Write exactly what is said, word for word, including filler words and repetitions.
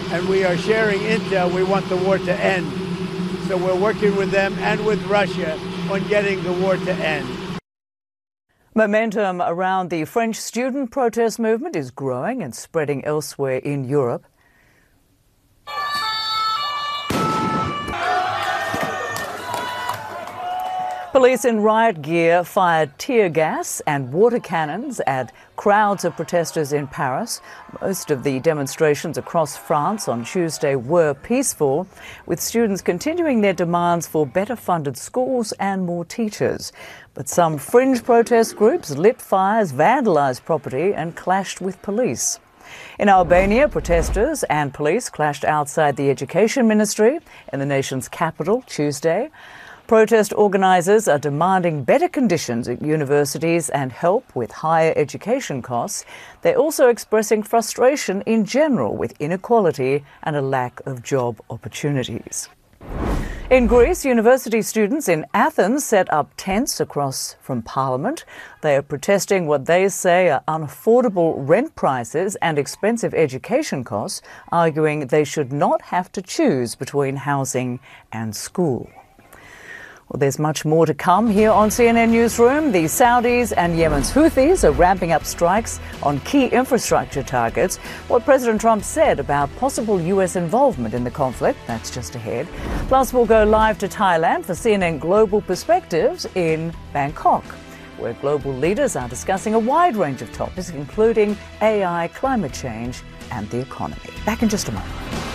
and we are sharing intel. We want the war to end. So we're working with them and with Russia on getting the war to end. Momentum around the French student protest movement is growing and spreading elsewhere in Europe. Police in riot gear fired tear gas and water cannons at crowds of protesters in Paris. Most of the demonstrations across France on Tuesday were peaceful, with students continuing their demands for better funded schools and more teachers. But some fringe protest groups lit fires, vandalised property and clashed with police. In Albania, protesters and police clashed outside the Education Ministry in the nation's capital Tuesday. Protest organisers are demanding better conditions at universities and help with higher education costs. They're also expressing frustration in general with inequality and a lack of job opportunities. In Greece, university students in Athens set up tents across from Parliament. They are protesting what they say are unaffordable rent prices and expensive education costs, arguing they should not have to choose between housing and school. Well, there's much more to come here on C N N Newsroom. The Saudis and Yemen's Houthis are ramping up strikes on key infrastructure targets. What President Trump said about possible U S involvement in the conflict, that's just ahead. Plus, we'll go live to Thailand for C N N Global Perspectives in Bangkok, where global leaders are discussing a wide range of topics, including A I, climate change and the economy. Back in just a moment.